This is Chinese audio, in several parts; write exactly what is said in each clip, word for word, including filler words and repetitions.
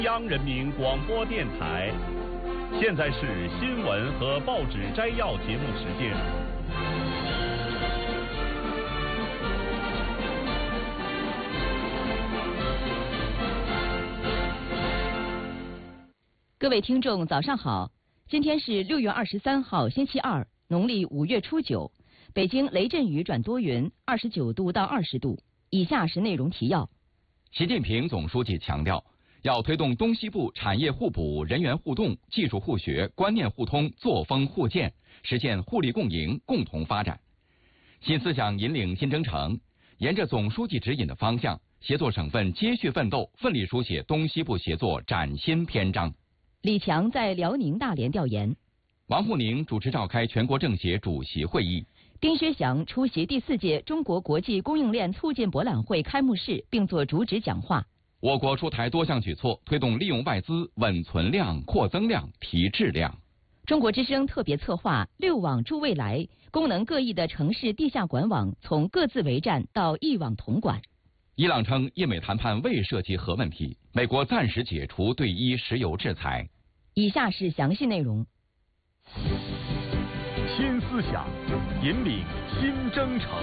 中央人民广播电台，现在是新闻和报纸摘要节目时间。 各位听众，早上好！今天是六月二十三号，星期二，农历五月初九。北京雷阵雨转多云，二十九度到二十度。以下是内容提要。 习近平总书记强调，要推动东西部产业互补、人员互动、技术互学、观念互通、作风互鉴，实现互利共赢、共同发展。新思想引领新征程，沿着总书记指引的方向，协作省份接续奋斗，奋力书写东西部协作崭新篇章。 李强在辽宁大连调研。 王沪宁主持召开全国政协主席会议。 丁薛祥出席第四届中国国际供应链促进博览会开幕式，并作主旨讲话。 我国出台多项举措，推动利用外资稳存量、扩增量、提质量。 中国之声特别策划六网助未来，功能各异的城市地下管网从各自为战到一网统管。 伊朗称伊美谈判未涉及核问题，美国暂时解除对伊石油制裁。 以下是详细内容。 新思想引领新征程。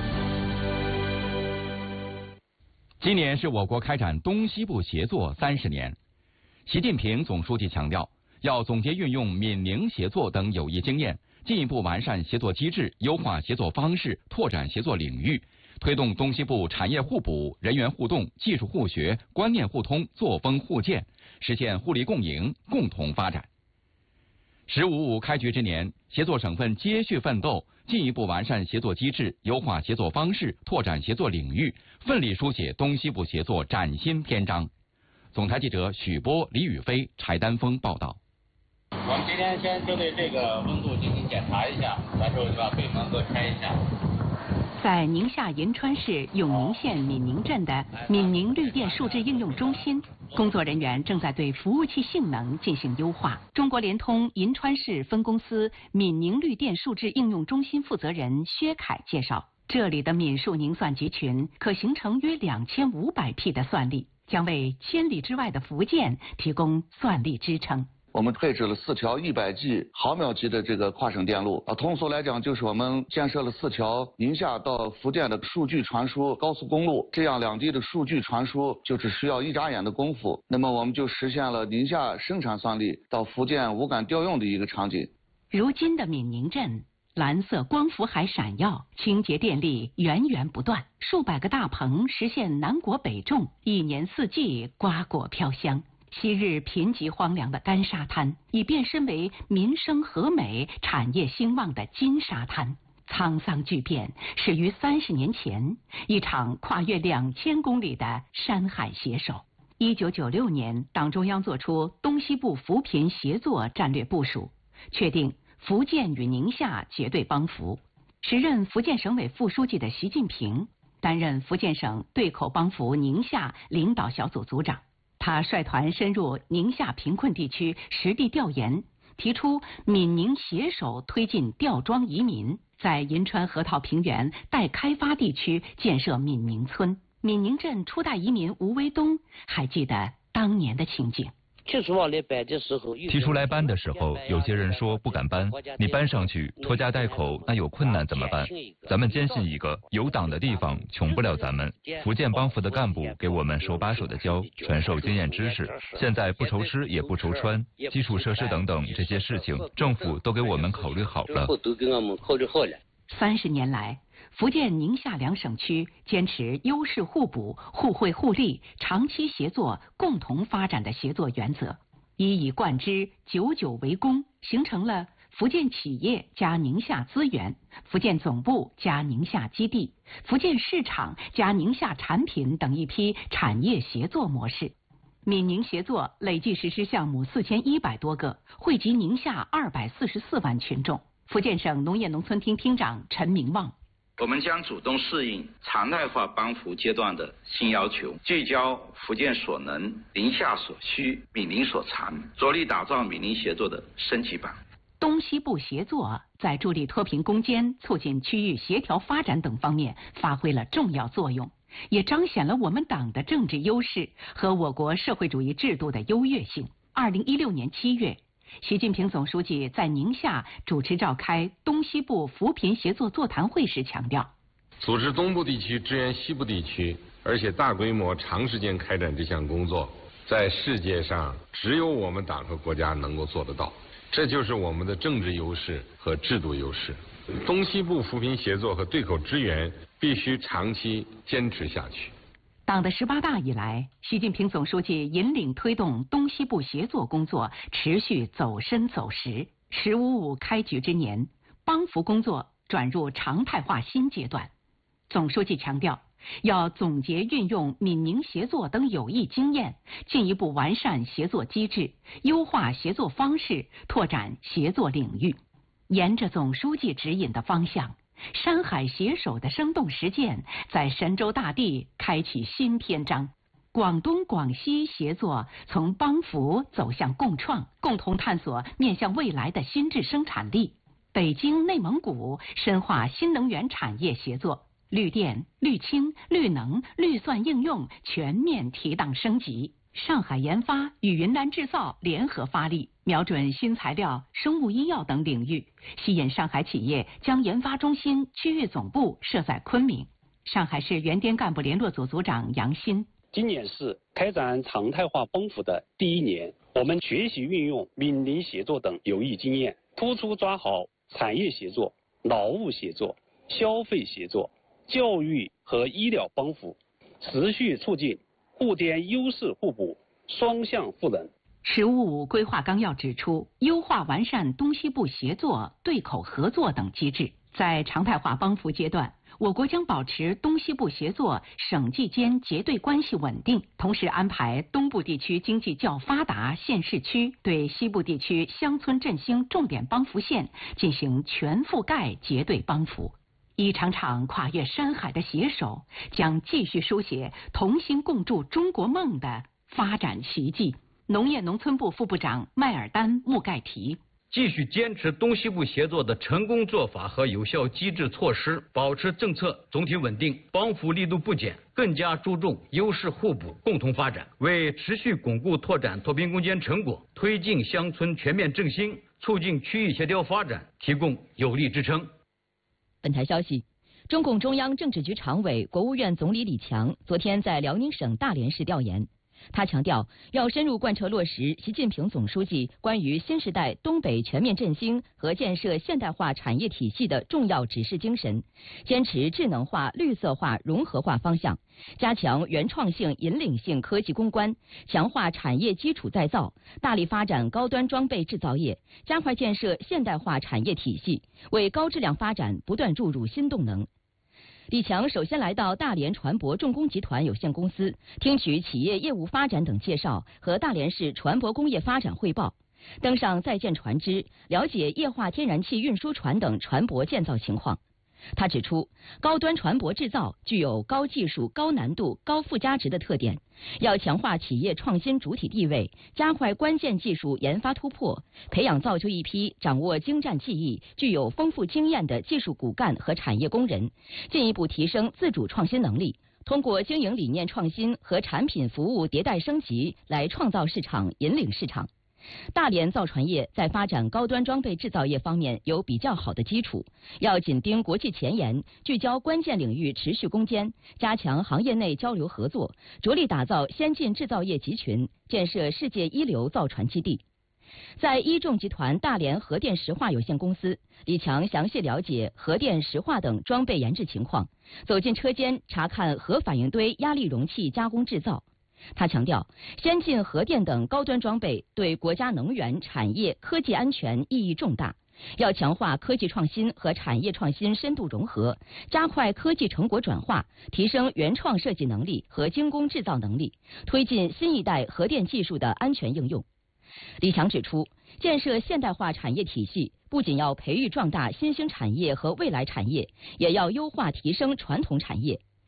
今年是我国开展东西部协作三十年。习近平总书记强调，要总结运用闽宁协作等有益经验，进一步完善协作机制，优化协作方式，拓展协作领域，推动东西部产业互补、人员互动、技术互学、观念互通、作风互鉴，实现互利共赢、共同发展。十五五开局之年，协作省份接续奋斗，进一步完善协作机制，优化协作方式，拓展协作领域，奋力书写东西部协作崭新篇章。总台记者许波、李宇飞、柴丹峰报道。 我们今天先针对这个温度进行检查一下，完之后就把北门各拆一下。 在宁夏银川市永宁县闽宁镇的闽宁绿电数字应用中心，工作人员正在对服务器性能进行优化。中国联通银川市分公司闽宁绿电数字应用中心负责人薛凯介绍，这里的闽数宁算集群可形成约两千五百P的算力，将为千里之外的福建提供算力支撑。 我们配置了四条一百 G 毫秒级的这个跨省电路啊，通俗来讲就是我们建设了四条宁夏到福建的数据传输高速公路，这样两地的数据传输就只需要一眨眼的功夫，那么我们就实现了宁夏生产算力到福建无感调用的一个场景。 如今的闽宁镇蓝色光伏海闪耀，清洁电力源源不断，数百个大棚实现南国北种，一年四季瓜果飘香。昔日贫瘠荒凉的干沙滩，已变身为民生和美、产业兴旺的金沙滩。沧桑巨变始于三十年前，一场跨越两千公里的山海携手。一九九六年，党中央作出东西部扶贫协作战略部署，确定福建与宁夏结对帮扶。时任福建省委副书记的习近平担任福建省对口帮扶宁夏领导小组组长。他率团深入宁夏贫困地区实地调研，提出闽宁携手推进吊庄移民，在银川河套平原待开发地区建设闽宁村。闽宁镇初代移民吴维东还记得当年的情景。 提出来搬的时候， 提出来搬的时候，有些人说不敢搬，你搬上去拖家带口，那有困难怎么办？咱们坚信一个，有党的地方穷不了咱们。福建帮扶的干部给我们手把手的教，传授经验知识。现在不愁吃也不愁穿，基础设施等等这些事情，政府都给我们考虑好了。 都给我们考虑好了。 三十年来，福建宁夏两省区坚持优势互补、互惠互利、长期协作、共同发展的协作原则，一以贯之，久久为功，形成了福建企业加宁夏资源、福建总部加宁夏基地、福建市场加宁夏产品等一批产业协作模式。闽宁协作累计实施项目四千一百多个，惠及宁夏二百四十四万群众。福建省农业农村厅厅长陈明旺。 我们将主动适应常态化帮扶阶段的新要求，聚焦福建所能、宁夏所需、闽宁所长，着力打造闽宁协作的升级版。 东西部协作在助力脱贫攻坚、促进区域协调发展等方面发挥了重要作用， 也彰显了我们党的政治优势和我国社会主义制度的优越性。二零一六年七月，习近平总书记在宁夏主持召开东西部扶贫协作座谈会时强调， 组织东部地区支援西部地区，而且大规模长时间开展这项工作，在世界上只有我们党和国家能够做得到，这就是我们的政治优势和制度优势。东西部扶贫协作和对口支援必须长期坚持下去。 党的十八大以来，习近平总书记引领推动东西部协作工作持续走深走实。十五五开局之年，帮扶工作转入常态化新阶段。总书记强调，要总结运用闽宁协作等有益经验，进一步完善协作机制，优化协作方式，拓展协作领域。沿着总书记指引的方向，山海携手的生动实践在神州大地开启新篇章。广东广西协作从帮扶走向共创，共同探索面向未来的新质生产力。北京内蒙古深化新能源产业协作，绿电、绿氢、绿能、绿算应用全面提档升级。上海研发与云南制造联合发力，瞄准新材料、生物医药等领域，吸引上海企业将研发中心区域总部设在昆明。上海市原滇干部联络组组长杨鑫， 今年是开展常态化帮扶的第一年，我们学习运用闽宁协作等有益经验，突出抓好产业协作、劳务协作、消费协作、教育和医疗帮扶，持续促进沪滇优势互补、双向赋能。 十五五规划纲要指出，优化完善东西部协作、对口合作等机制。在常态化帮扶阶段，我国将保持东西部协作省际间结对关系稳定，同时安排东部地区经济较发达县市区对西部地区乡村振兴重点帮扶县进行全覆盖结对帮扶。一场场跨越山海的携手，将继续书写同心共筑中国梦的发展奇迹。农业农村部副部长麦尔丹·穆盖提， 继续坚持东西部协作的成功做法和有效机制措施，保持政策总体稳定，帮扶力度不减，更加注重优势互补、共同发展，为持续巩固拓展脱贫攻坚成果、推进乡村全面振兴、促进区域协调发展提供有力支撑。 本台消息，中共中央政治局常委、国务院总理李强昨天在辽宁省大连市调研。他强调，要深入贯彻落实习近平总书记关于新时代东北全面振兴和建设现代化产业体系的重要指示精神，坚持智能化、绿色化、融合化方向，加强原创性、引领性科技攻关，强化产业基础再造，大力发展高端装备制造业，加快建设现代化产业体系，为高质量发展不断注入新动能。李强首先来到大连船舶重工集团有限公司，听取企业业务发展等介绍和大连市船舶工业发展汇报，登上在建船只，了解液化天然气运输船等船舶建造情况。他指出，高端船舶制造具有高技术、高难度、高附加值的特点，要强化企业创新主体地位，加快关键技术研发突破，培养造就一批掌握精湛技艺、具有丰富经验的技术骨干和产业工人，进一步提升自主创新能力，通过经营理念创新和产品服务迭代升级来创造市场、引领市场。大连造船业在发展高端装备制造业方面有比较好的基础，要紧盯国际前沿，聚焦关键领域持续攻坚，加强行业内交流合作，着力打造先进制造业集群，建设世界一流造船基地。在一众集团大连核电石化有限公司，李强详细了解核电石化等装备研制情况，走进车间查看核反应堆压力容器加工制造。他强调，先进核电等高端装备对国家能源、产业、科技安全意义重大，要强化科技创新和产业创新深度融合，加快科技成果转化，提升原创设计能力和精工制造能力，推进新一代核电技术的安全应用。李强指出，建设现代化产业体系，不仅要培育壮大新兴产业和未来产业，也要优化提升传统产业。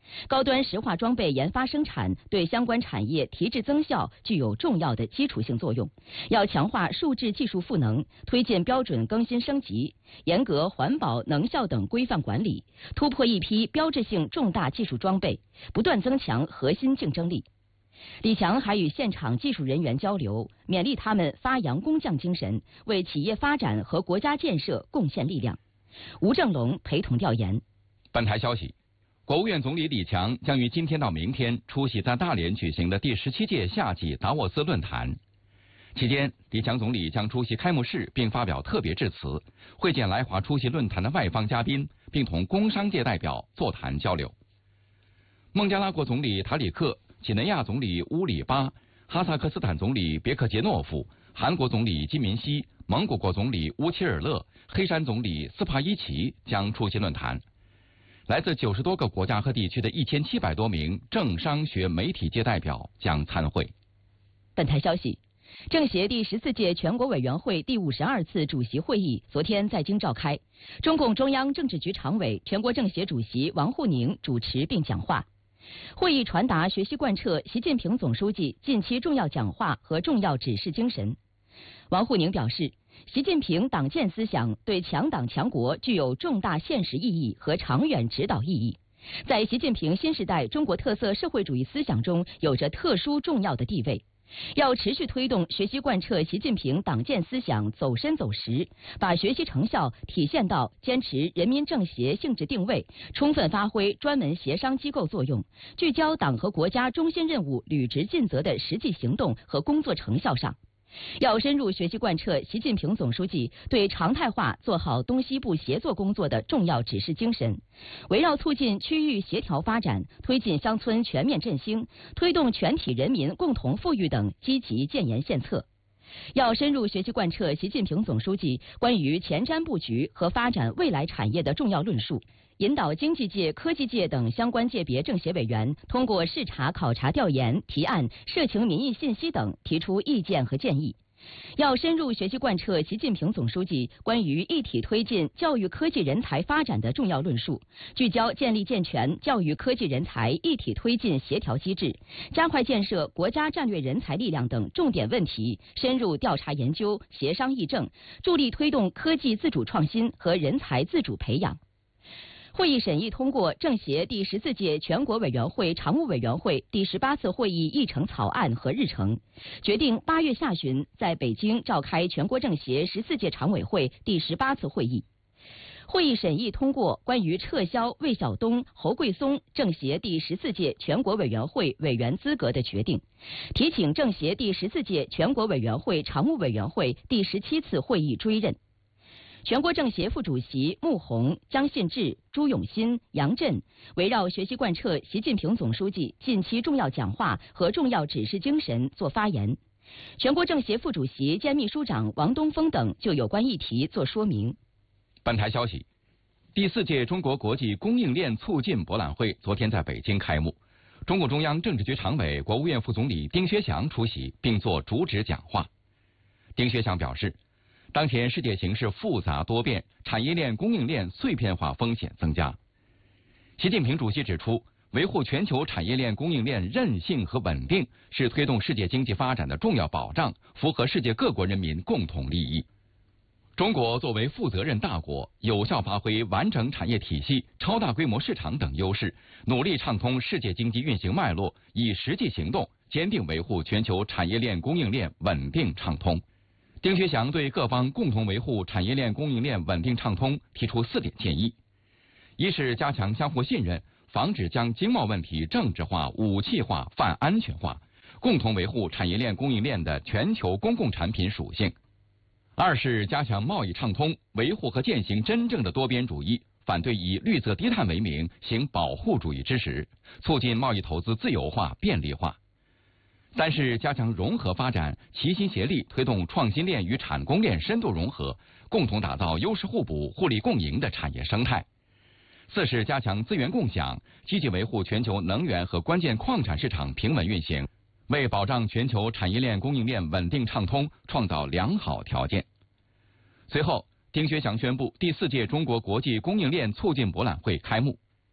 高端石化装备研发生产对相关产业提质增效具有重要的基础性作用，要强化数质技术赋能，推进标准更新升级，严格环保、能效等规范管理，突破一批标志性重大技术装备，不断增强核心竞争力。李强还与现场技术人员交流，勉励他们发扬工匠精神，为企业发展和国家建设贡献力量。吴正龙陪同调研。 本台消息，国务院总理李强将于今天到明天出席在大连举行的第十七届夏季达沃斯论坛。期间，李强总理将出席开幕式并发表特别致辞，会见来华出席论坛的外方嘉宾，并同工商界代表座谈交流。孟加拉国总理塔里克、几内亚总理乌里巴、哈萨克斯坦总理别克杰诺夫、韩国总理金敏熙、蒙古国总理乌齐尔勒、黑山总理斯帕伊奇将出席论坛。来自九十多个国家和地区的一千七百多名政商学媒体界代表将参会。 本台消息，政协第十四届全国委员会第五十二次主席会议昨天在京召开，中共中央政治局常委、全国政协主席王沪宁主持并讲话。会议传达学习贯彻习近平总书记近期重要讲话和重要指示精神。王沪宁表示，习近平党建思想对强党强国具有重大现实意义和长远指导意义，在习近平新时代中国特色社会主义思想中有着特殊重要的地位。要持续推动学习贯彻习近平党建思想走深走实，把学习成效体现到坚持人民政协性质定位，充分发挥专门协商机构作用，聚焦党和国家中心任务履职尽责的实际行动和工作成效上。要深入学习贯彻习近平总书记对常态化做好东西部协作工作的重要指示精神，围绕促进区域协调发展、推进乡村全面振兴、推动全体人民共同富裕等积极建言献策。要深入学习贯彻习近平总书记关于前瞻布局和发展未来产业的重要论述，引导经济界、科技界等相关界别政协委员通过视察、考察、调研、提案、社情民意信息等提出意见和建议。要深入学习贯彻习近平总书记关于一体推进教育科技人才发展的重要论述，聚焦建立健全教育科技人才一体推进协调机制，加快建设国家战略人才力量等重点问题，深入调查研究、协商议政，助力推动科技自主创新和人才自主培养。会议审议通过政协第十四届全国委员会常务委员会第十八次会议议程草案和日程，决定八月下旬在北京召开全国政协十四届常委会第十八次会议。会议审议通过关于撤销魏晓东、侯桂松政协第十四届全国委员会委员资格的决定，提请政协第十四届全国委员会常务委员会第十七次会议追认。全国政协副主席穆虹、姜信治、朱永新、杨震围绕学习贯彻习近平总书记近期重要讲话和重要指示精神作发言。全国政协副主席兼秘书长王东峰等就有关议题作说明。 本台消息，第四届中国国际供应链促进博览会昨天在北京开幕，中共中央政治局常委、国务院副总理丁薛祥出席并作主旨讲话。丁薛祥表示，当前世界形势复杂多变，产业链供应链碎片化风险增加。习近平主席指出，维护全球产业链供应链韧性和稳定是推动世界经济发展的重要保障，符合世界各国人民共同利益。中国作为负责任大国，有效发挥完整产业体系、超大规模市场等优势，努力畅通世界经济运行脉络，以实际行动坚定维护全球产业链供应链稳定畅通。丁薛祥对各方共同维护产业链供应链稳定畅通提出四点建议：一是加强相互信任，防止将经贸问题政治化、武器化、泛安全化，共同维护产业链供应链的全球公共产品属性；二是加强贸易畅通，维护和践行真正的多边主义，反对以绿色低碳为名行保护主义之实，促进贸易投资自由化、便利化；三是加强融合发展，齐心协力推动创新链与产供链深度融合，共同打造优势互补、互利共赢的产业生态；四是加强资源共享，积极维护全球能源和关键矿产市场平稳运行，为保障全球产业链供应链稳定畅通创造良好条件。随后，丁薛祥宣布第四届中国国际供应链促进博览会开幕。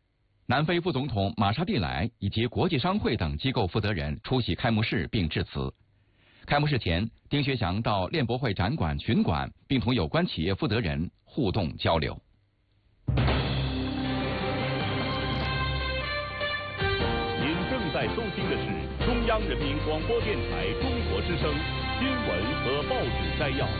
南非副总统马沙蒂莱以及国际商会等机构负责人出席开幕式并致辞。开幕式前，丁学祥到链博会展馆巡馆，并同有关企业负责人互动交流。 您正在收听的是中央人民广播电台中国之声新闻和报纸摘要。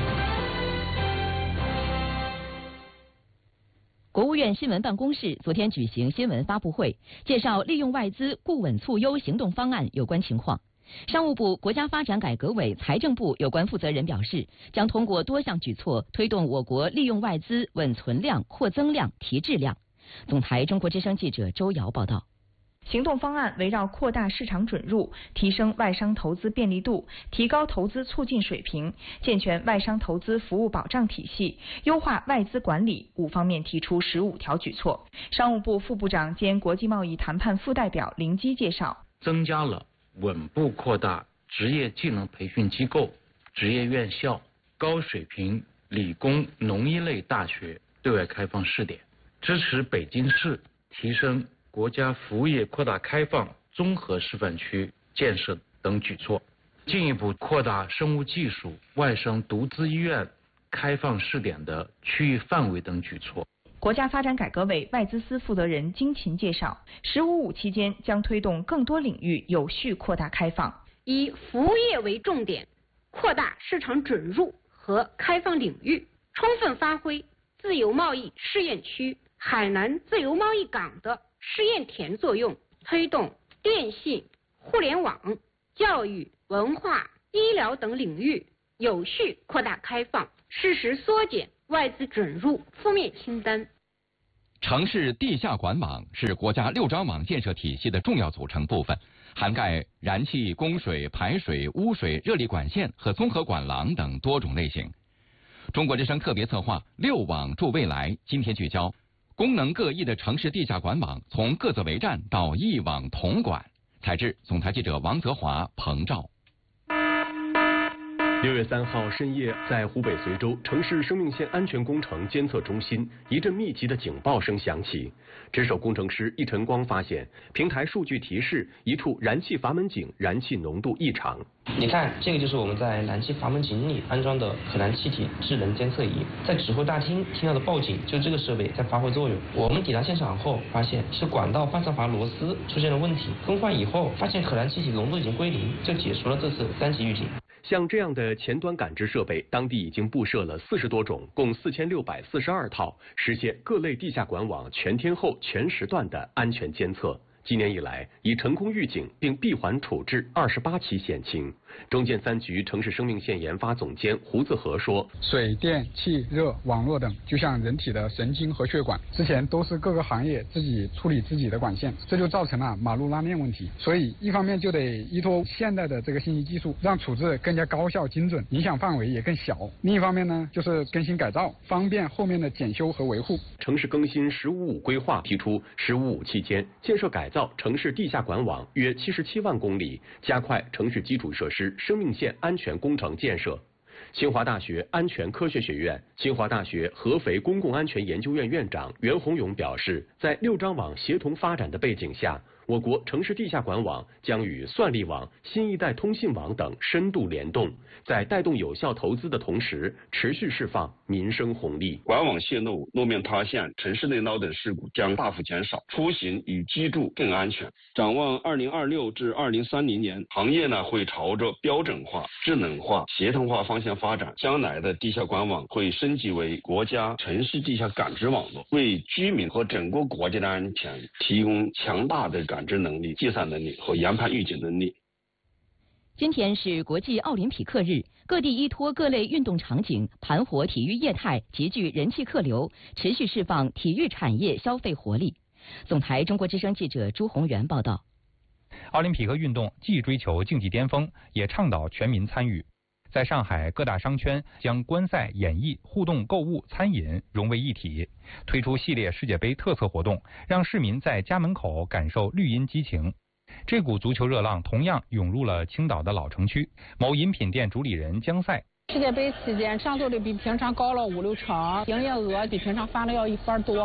国务院新闻办公室昨天举行新闻发布会，介绍利用外资固稳促优行动方案有关情况。商务部、国家发展改革委、财政部有关负责人表示，将通过多项举措推动我国利用外资稳存量、扩增量、提质量。总台中国之声记者周瑶报道。 行动方案围绕扩大市场准入、提升外商投资便利度、提高投资促进水平、健全外商投资服务保障体系、优化外资管理五方面提出十五条举措。商务部副部长兼国际贸易谈判副代表林基介绍， 增加了稳步扩大职业技能培训机构、职业院校、高水平理工农医类大学对外开放试点，支持北京市提升国家服务业扩大开放综合示范区建设等举措，进一步扩大生物技术外商独资医院开放试点的区域范围等举措。 国家发展改革委外资司负责人金勤介绍，十五五期间将推动更多领域有序扩大开放， 以服务业为重点，扩大市场准入和开放领域，充分发挥自由贸易试验区海南自由贸易港的试验田作用，推动电信、互联网、教育、文化、医疗等领域有序扩大开放，适时缩减外资准入负面清单。 城市地下管网是国家六张网建设体系的重要组成部分，涵盖燃气、供水、排水、污水、热力管线和综合管廊等多种类型。中国之声特别策划六网助未来，今天聚焦功能各异的城市地下管网，从各自为战到一网统管。采制总台记者王泽华、彭照。 六月三号深夜，在湖北随州城市生命线安全工程监测中心，一阵密集的警报声响起。值守工程师易晨光发现，平台数据提示一处燃气阀门井燃气浓度异常。 你看，这个就是我们在燃气阀门井里安装的可燃气体智能监测仪，在指挥大厅听到的报警，就这个设备在发挥作用。我们抵达现场后，发现是管道换散阀螺丝出现了问题，更换以后发现可燃气体浓度已经归零，就解除了这次三级预警。 像这样的前端感知设备，当地已经布设了四十多种，共四千六百四十二套，实现各类地下管网全天候、全时段的安全监测。今年以来，已成功预警并闭环处置二十八起险情。中建三局城市生命线研发总监胡自和说：“ 水电气热网络等，就像人体的神经和血管，之前都是各个行业自己处理自己的管线，这就造成了马路拉面问题。所以一方面就得依托现代的这个信息技术，让处置更加高效精准，影响范围也更小。另一方面呢，就是更新改造，方便后面的检修和维护。” 城市更新“十五五”规划提出，“十五五”期间建设改造城市地下管网约七十七万公里，加快城市基础设施生命线安全工程建设。清华大学安全科学学院、清华大学合肥公共安全研究院院长袁宏勇表示，在六张网协同发展的背景下，我国城市地下管网将与算力网、新一代通信网等深度联动，在带动有效投资的同时，持续释放民生红利。 管网泄漏、路面塌陷、城市内涝等事故将大幅减少，出行与居住更安全。展望二零二六至二零三零年，行业呢会朝着标准化、智能化、协同化方向发展。将来的地下管网会升级为国家城市地下感知网络，为居民和整个国家的安全提供强大的感知能力、计算能力和研判预警能力。 今天是国际奥林匹克日，各地依托各类运动场景，盘活体育业态，集聚人气客流，持续释放体育产业消费活力。总台中国之声记者朱宏元报道。 奥林匹克运动既追求竞技巅峰，也倡导全民参与。在上海各大商圈将观赛、演艺、互动购物、餐饮融为一体，推出系列世界杯特色活动，让市民在家门口感受绿茵激情。这股足球热浪同样涌入了青岛的老城区。某饮品店主理人江赛： 世界杯期间上座率比平常高了五六成，营业额比平常翻了要一番多。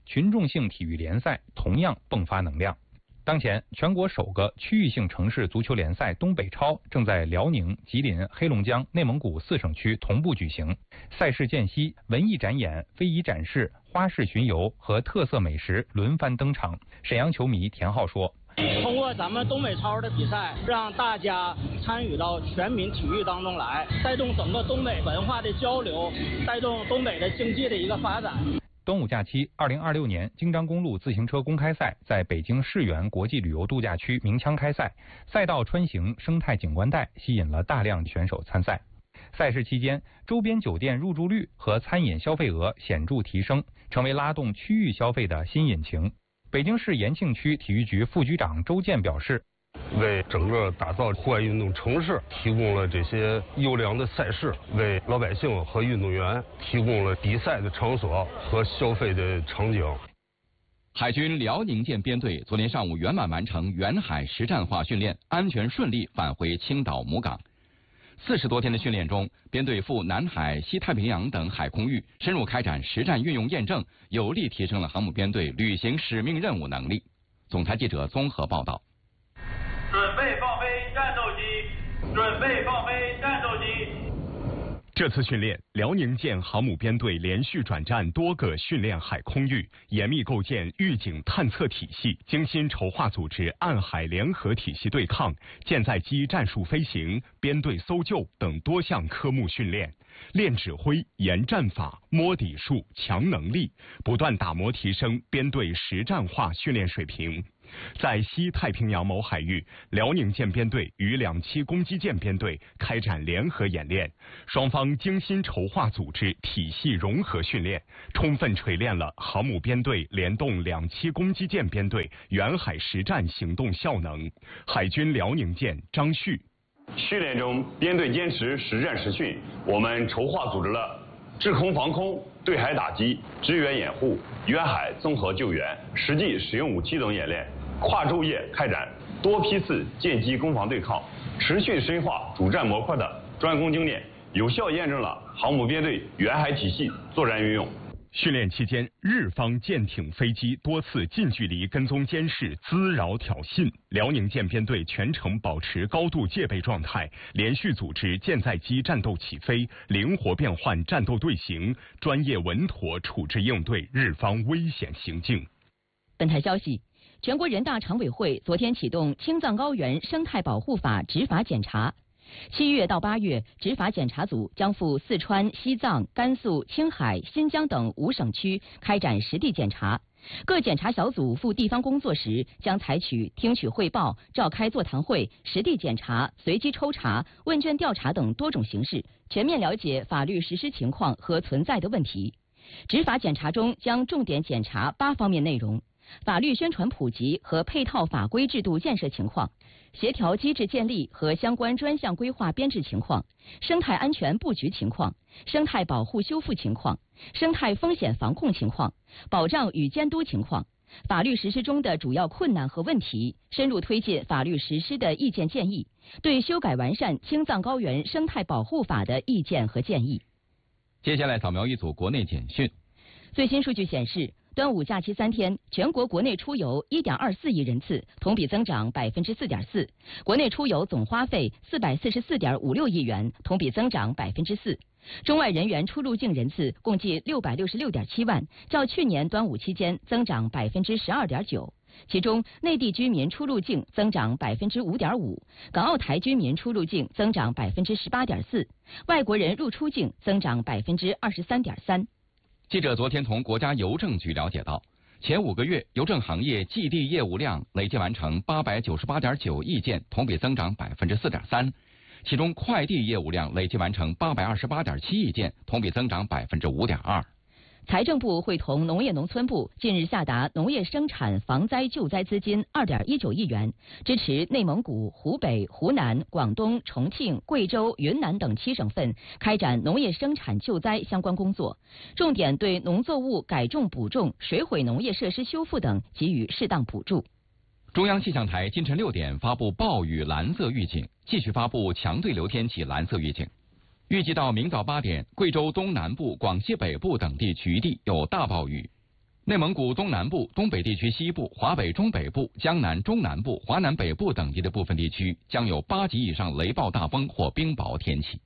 群众性体育联赛同样迸发能量。当前，全国首个区域性城市足球联赛东北超正在辽宁、吉林、黑龙江、内蒙古四省区同步举行。赛事间隙，文艺展演、非遗展示、花式巡游和特色美食轮番登场。沈阳球迷田浩说：“ 通过咱们东北超的比赛，让大家参与到全民体育当中来，带动整个东北文化的交流，带动东北的经济的一个发展。” 端午假期，二零二六年京张公路自行车公开赛在北京世园国际旅游度假区鸣枪开赛，赛道穿行生态景观带吸引了大量选手参赛。赛事期间，周边酒店入住率和餐饮消费额显著提升，成为拉动区域消费的新引擎。北京市延庆区体育局副局长周健表示， 为整个打造户外运动城市提供了这些优良的赛事，为老百姓和运动员提供了比赛的场所和消费的场景。 海军辽宁舰编队昨天上午圆满完成远海实战化训练，安全顺利返回青岛母港。四十多天的训练中，编队赴南海、西太平洋等海空域深入开展实战运用验证，有力提升了航母编队履行使命任务能力。总台记者综合报道。 准备放飞战斗机，准备放飞战斗机。 这次训练，辽宁舰航母编队连续转战多个训练海空域，严密构建预警探测体系，精心筹划组织岸海联合体系对抗、舰载机战术飞行、编队搜救等多项科目训练，练指挥、研战法、摸底数、强能力，不断打磨提升编队实战化训练水平。在西太平洋某海域，辽宁舰编队与两栖攻击舰编队开展联合演练，双方精心筹划组织体系融合训练，充分锤炼了航母编队联动两栖攻击舰编队远海实战行动效能。海军辽宁舰张旭： 训练中，编队坚持实战实训，我们筹划组织了制空防空、对海打击、支援掩护、远海综合救援、实际使用武器等演练，跨昼夜开展多批次舰机攻防对抗，持续深化主战模块的专攻精练，有效验证了航母编队远海体系作战运用。 训练期间，日方舰艇、飞机多次近距离跟踪监视、滋扰挑衅，辽宁舰编队全程保持高度戒备状态，连续组织舰载机战斗起飞，灵活变换战斗队形，专业稳妥处置应对日方危险行径。 本台消息，全国人大常委会昨天启动青藏高原生态保护法执法检查。七月到八月，执法检查组将赴四川、西藏、甘肃、青海、新疆等五省区开展实地检查。各检查小组赴地方工作时，将采取听取汇报、召开座谈会、实地检查、随机抽查、问卷调查等多种形式，全面了解法律实施情况和存在的问题。执法检查中将重点检查八方面内容：法律宣传普及和配套法规制度建设情况，协调机制建立和相关专项规划编制情况，生态安全布局情况，生态保护修复情况，生态风险防控情况，保障与监督情况，法律实施中的主要困难和问题，深入推进法律实施的意见建议，对修改完善青藏高原生态保护法的意见和建议。 接下来扫描一组国内简讯。 最新数据显示，端午假期三天，全国国内出游 一点二四亿人次，同比增长 百分之四点四， 国内出游总花费 四百四十四点五六亿元，同比增长 百分之四。 中外人员出入境人次共计 六百六十六点七万，较去年端午期间增长 百分之十二点九。 其中，内地居民出入境增长 百分之五点五， 港澳台居民出入境增长 百分之十八点四， 外国人入出境增长 百分之二十三点三。 记者昨天从国家邮政局了解到，前五个月邮政行业寄递业务量累计完成八百九十八点九亿件，同比增长 百分之四点三。 其中快递业务量累计完成八百二十八点七亿件，同比增长 百分之五点二。 财政部会同农业农村部近日下达农业生产防灾救灾资金 二点一九亿元，支持内蒙古、湖北、湖南、广东、重庆、贵州、云南等七省份开展农业生产救灾相关工作，重点对农作物改种补种、水毁农业设施修复等给予适当补助。 中央气象台今晨六点发布暴雨蓝色预警，继续发布强对流天气蓝色预警。 预计到明早八点，贵州东南部、广西北部等地局地有大暴雨。 内蒙古东南部、东北地区西部、华北中北部、江南中南部、华南北部等地的部分地区将有八级以上雷暴大风或冰雹天气。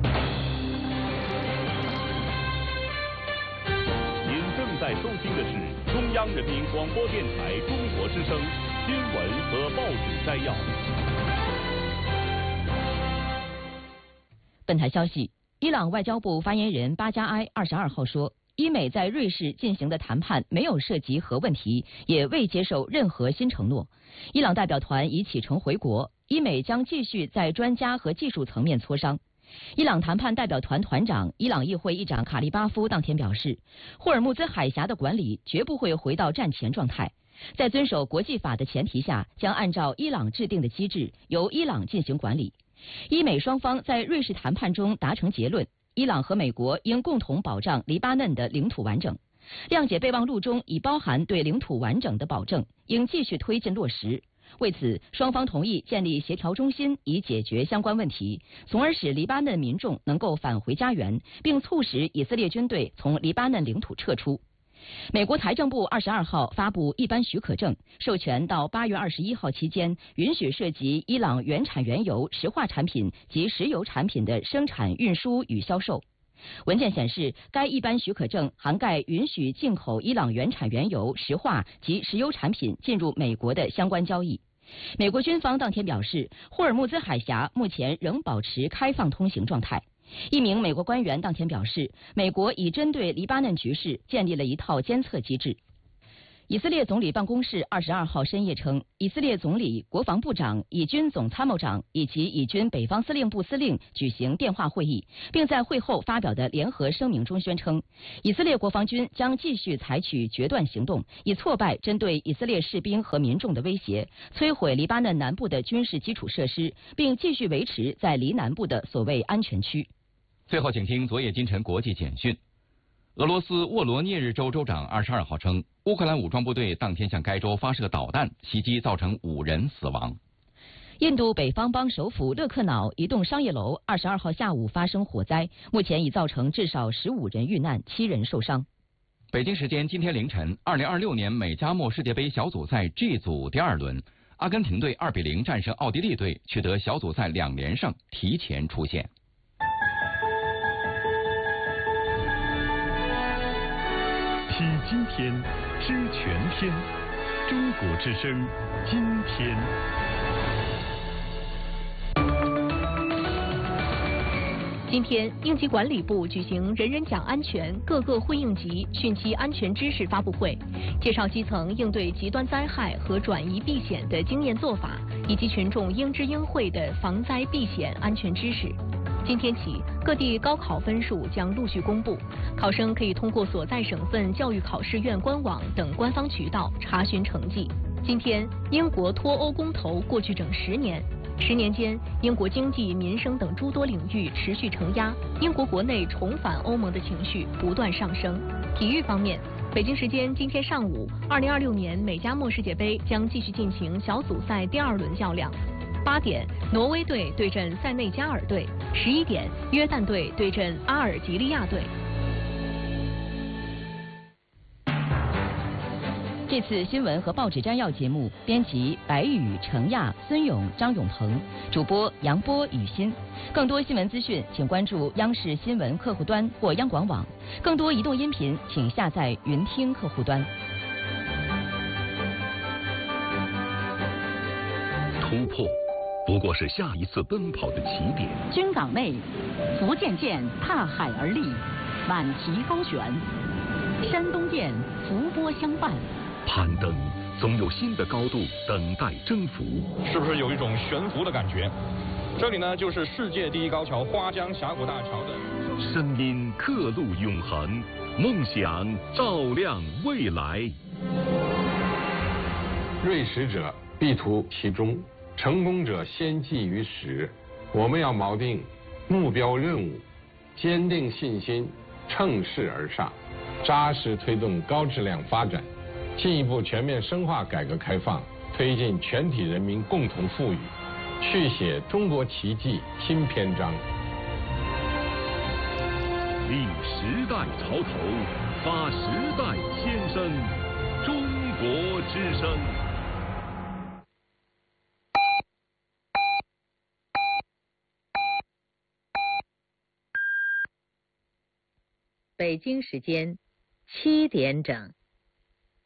您正在收听的是中央人民广播电台中国之声新闻和报纸摘要。 本台消息，伊朗外交部发言人巴加埃二十二号说，伊美在瑞士进行的谈判没有涉及核问题，也未接受任何新承诺。伊朗代表团已启程回国，伊美将继续在专家和技术层面磋商。伊朗谈判代表团团长、伊朗议会议长卡利巴夫当天表示，霍尔木兹海峡的管理绝不会回到战前状态，在遵守国际法的前提下，将按照伊朗制定的机制，由伊朗进行管理。伊美双方在瑞士谈判中达成结论，伊朗和美国应共同保障黎巴嫩的领土完整。谅解备忘录中已包含对领土完整的保证，应继续推进落实。为此，双方同意建立协调中心，以解决相关问题，从而使黎巴嫩民众能够返回家园，并促使以色列军队从黎巴嫩领土撤出。美国财政部二十二号发布一般许可证，授权到八月二十一号期间，允许涉及伊朗原产原油、石化产品及石油产品的生产、运输与销售。文件显示，该一般许可证涵盖允许进口伊朗原产原油、石化及石油产品进入美国的相关交易。美国军方当天表示，霍尔木兹海峡目前仍保持开放通行状态。一名美国官员当天表示，美国已针对黎巴嫩局势建立了一套监测机制。以色列总理办公室二十二号深夜称，以色列总理、国防部长、以军总参谋长以及以军北方司令部司令举行电话会议，并在会后发表的联合声明中宣称，以色列国防军将继续采取决断行动，以挫败针对以色列士兵和民众的威胁，摧毁黎巴嫩南部的军事基础设施，并继续维持在黎南部的所谓安全区。 最后，请听昨夜今晨国际简讯。俄罗斯沃罗涅日州州长二十二号称，乌克兰武装部队当天向该州发射导弹，袭击造成五人死亡。 印度北方邦首府勒克瑙一栋商业楼二十二号下午发生火灾，目前已造成至少十五人遇难，七人受伤。 北京时间今天凌晨，二零二六年美加墨世界杯小组赛 G 组第二轮，阿根廷队二比零战胜奥地利队，取得小组赛两连胜，提前出线。 听今天，知全天。中国之声，今天。 今天，应急管理部举行“人人讲安全，各个会应急”汛期安全知识发布会，介绍基层应对极端灾害和转移避险的经验做法，以及群众应知应会的防灾避险安全知识。今天起，各地高考分数将陆续公布，考生可以通过所在省份教育考试院官网等官方渠道查询成绩。今天，英国脱欧公投过去整十年，十年间，英国经济、民生等诸多领域持续承压，英国国内重返欧盟的情绪不断上升。体育方面，北京时间今天上午，二零二六年美加墨世界杯将继续进行小组赛第二轮较量。八点，挪威队对阵塞内加尔队；十一点，约旦队对阵阿尔及利亚队。 这次新闻和报纸摘要节目，编辑白宇、程亚、孙勇、张永鹏，主播杨波、雨欣。更多新闻资讯，请关注央视新闻客户端或央广网。更多移动音频，请下载云听客户端。 突破不过是下一次奔跑的起点。 军港内，福建舰踏海而立，满旗高悬；山东舰浮波相伴。 攀登总有新的高度等待征服， 是不是有一种悬浮的感觉？这里呢，就是世界第一高桥花江峡谷大桥的。 声音刻录永恒，梦想照亮未来。 锐识者必图其中，成功者先记于始。我们要锚定目标任务，坚定信心，乘势而上，扎实推动高质量发展，进一步全面深化改革开放，推进全体人民共同富裕，续写中国奇迹新篇章。 立时代潮头， 发时代先声，中国之声。 北京时间七点整。